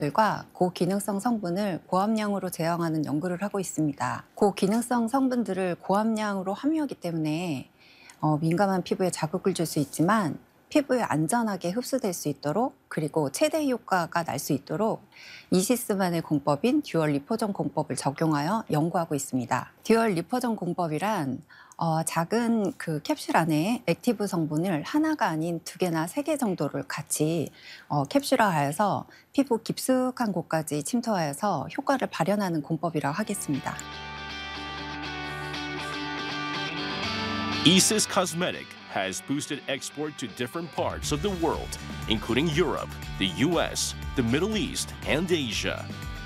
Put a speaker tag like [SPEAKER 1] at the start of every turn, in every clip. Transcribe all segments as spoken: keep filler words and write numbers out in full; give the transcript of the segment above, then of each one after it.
[SPEAKER 1] 들과 고기능성 성분을 고함량으로 제형하는 연구를 하고 있습니다. 고기능성 성분들을 고함량으로 함유하기 때문에 어, 민감한 피부에 자극을 줄 수 있지만 피부에 안전하게 흡수될 수 있도록 그리고 최대 효과가 날 수 있도록 이시스만의 공법인 듀얼 리포전 공법을 적용하여 연구하고 있습니다. 듀얼 리포전 공법이란 어, 작은 그 캡슐 안에 액티브 성분을 하나가 아닌 두 개나 세 개 정도를 같이 어, 캡슐화하여서 피부 깊숙한 곳까지 침투하여서 효과를 발현하는 공법이라고 하겠습니다.
[SPEAKER 2] Isis Cosmetic has boosted export to different parts of the world, including Europe, the U S, the Middle East, and Asia.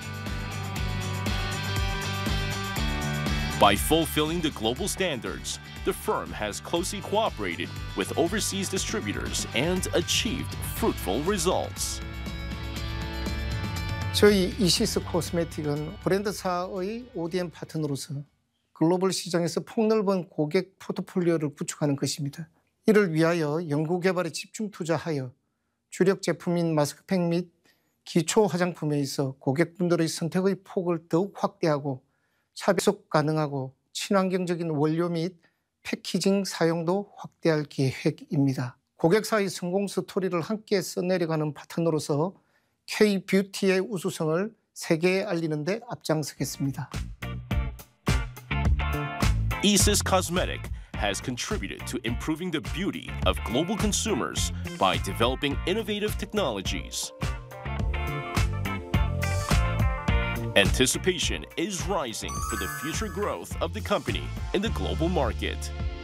[SPEAKER 2] By fulfilling the global standards, the firm has closely cooperated with overseas distributors and achieved fruitful results.
[SPEAKER 3] 저희 이시스 코스메틱은 브랜드사의 오디엠 파트너로서 글로벌 시장에서 폭넓은 고객 포트폴리오를 구축하는 것입니다. 이를 위하여 연구개발에 집중 투자하여 주력 제품인 마스크팩 및 기초 화장품에 있어 고객분들의 선택의 폭을 더욱 확대하고 차배속 가능하고 친환경적인 원료 및 패키징 사용도 확대할 계획입니다. 고객사의 성공 스토리를 함께 써내려가는 파트너로서 K-뷰티의 우수성을 세계에 알리는 데 앞장서겠습니다.
[SPEAKER 2] Isis Cosmetic has contributed to improving the beauty of global consumers by developing innovative technologies. Anticipation is rising for the future growth of the company in the global market.